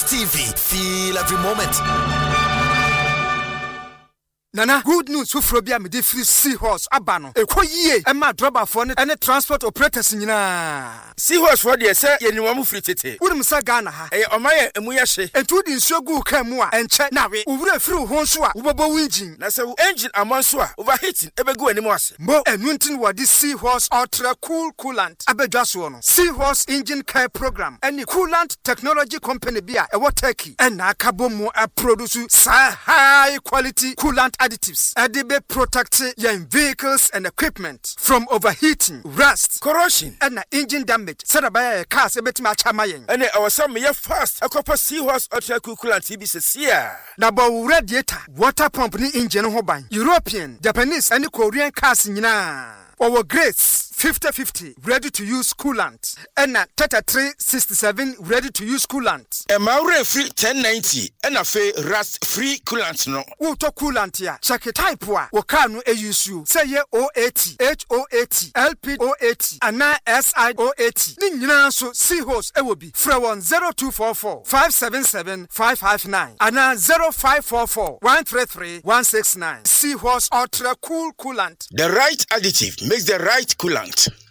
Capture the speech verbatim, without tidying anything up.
Sports T V. Feel every moment. Nana, good news for Frobia me de free Seahorse abano. E ko yie e ma driver for ne ene transport operators nyina. Seahorse for de say ye niwamu free tete. Wudum sa Ghana ha. E o maye emu ye hye. Entu di nsuo gu kan mu a enche na we. Owura free ho so a wobobo engine. Na se engine amon so a overheating ebegu animu ase. Mo enu ntin wo di Seahorse Ultra Cool Coolant abedwa so no. Seahorse Engine Care Program any coolant technology company bia e wo Turkey. E na akabo mu a produce sa high quality coolant additives and they protect your vehicles and equipment from overheating, rust, corrosion, and engine damage. Said by a car, a bit much amayen. And our some year fast, a copper Seahorse Ultra Coolant T B says here. Now, radiator, water pump, ni engine hobine, European, Japanese, and Korean cars in our Grace fifty fifty ready to use coolant and Tata three sixty-seven ready to use coolant. A Maure free ten ninety and a fe rust free coolant no. Auto coolant ya check it type wa wakanu e use you say ye O eighty H O eighty L P O eighty and na S I O eighty. Ni nyina so Seahorse e will be from one zero two four four five seven seven five five nine and na zero five four four one three three one six nine. Seahorse Ultra Cool Coolant. The right additive makes the right coolant.